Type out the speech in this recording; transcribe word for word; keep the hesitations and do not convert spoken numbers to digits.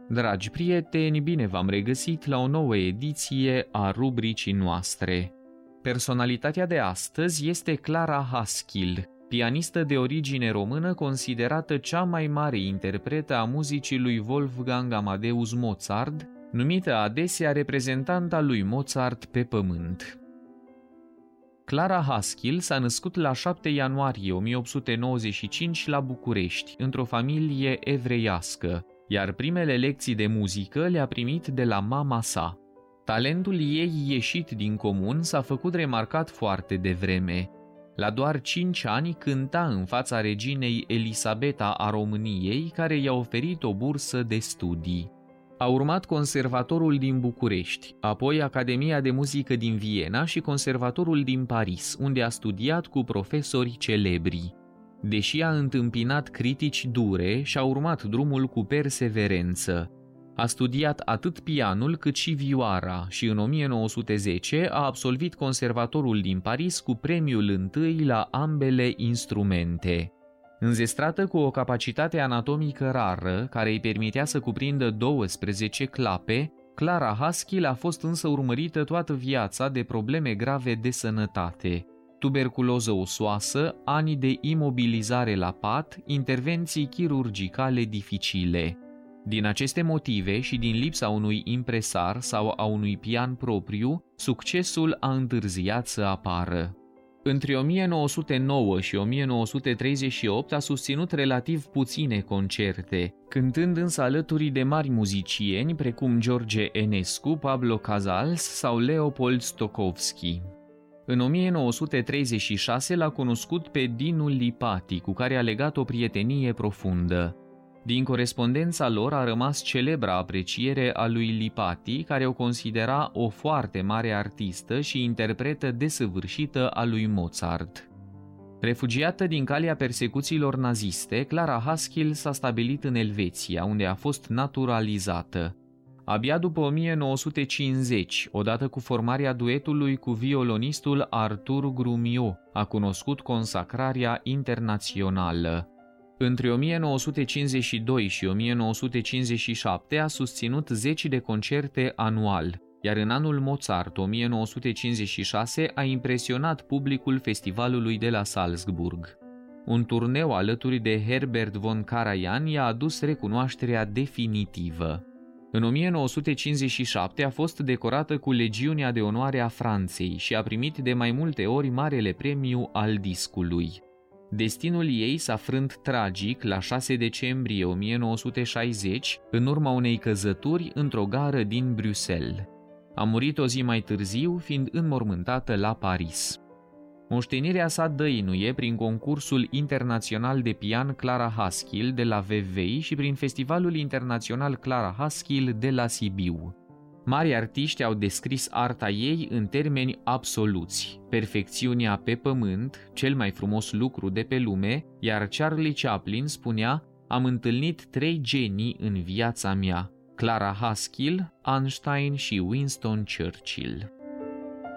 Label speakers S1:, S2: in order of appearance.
S1: Dragi prieteni, bine v-am regăsit la o nouă ediție a rubricii noastre. Personalitatea de astăzi este Clara Haskil, pianistă de origine română considerată cea mai mare interpretă a muzicii lui Wolfgang Amadeus Mozart, numită adesea reprezentanta lui Mozart pe pământ. Clara Haskil s-a născut la șapte ianuarie o mie opt sute nouăzeci și cinci la București, într-o familie evreiască, iar primele lecții de muzică le-a primit de la mama sa. Talentul ei ieșit din comun s-a făcut remarcat foarte devreme. La doar cinci ani cânta în fața reginei Elisabeta a României, care i-a oferit o bursă de studii. A urmat Conservatorul din București, apoi Academia de Muzică din Viena și Conservatorul din Paris, unde a studiat cu profesori celebri. Deși a întâmpinat critici dure, și-a urmat drumul cu perseverență. A studiat atât pianul cât și vioara și în o mie nouă sute zece a absolvit Conservatorul din Paris cu premiul întâi la ambele instrumente. Înzestrată cu o capacitate anatomică rară, care îi permitea să cuprindă douăsprezece clape, Clara Haskil a fost însă urmărită toată viața de probleme grave de sănătate. Tuberculoză osoasă, ani de imobilizare la pat, intervenții chirurgicale dificile. Din aceste motive și din lipsa unui impresar sau a unui pian propriu, succesul a întârziat să apară. Între o mie nouă sute nouă și o mie nouă sute treizeci și opt a susținut relativ puține concerte, cântând însă alături de mari muzicieni precum George Enescu, Pablo Casals sau Leopold Stokowski. În o mie nouă sute treizeci și șase l-a cunoscut pe Dinu Lipati, cu care a legat o prietenie profundă. Din corespondența lor a rămas celebra apreciere a lui Lipati, care o considera o foarte mare artistă și interpretă desăvârșită a lui Mozart. Refugiată din calea persecuțiilor naziste, Clara Haskil s-a stabilit în Elveția, unde a fost naturalizată. Abia după o mie nouă sute cincizeci, odată cu formarea duetului cu violonistul Artur Grumio, a cunoscut consacrarea internațională. Între o mie nouă sute cincizeci și doi și o mie nouă sute cincizeci și șapte a susținut zeci de concerte anual, iar în anul Mozart o mie nouă sute cincizeci și șase a impresionat publicul festivalului de la Salzburg. Un turneu alături de Herbert von Karajan i-a adus recunoașterea definitivă. În o mie nouă sute cincizeci și șapte a fost decorată cu Legiunea de Onoare a Franței și a primit de mai multe ori marele premiu al discului. Destinul ei s-a frânt tragic la șase decembrie o mie nouă sute șaizeci, în urma unei căzături într-o gară din Bruxelles. A murit o zi mai târziu, fiind înmormântată la Paris. Moștenirea sa dăinuie prin concursul internațional de pian Clara Haskil de la Vevey și prin festivalul internațional Clara Haskil de la Sibiu. Mari artiști au descris arta ei în termeni absoluți: perfecțiunea pe pământ, cel mai frumos lucru de pe lume, iar Charlie Chaplin spunea: am întâlnit trei genii în viața mea, Clara Haskil, Einstein și Winston Churchill.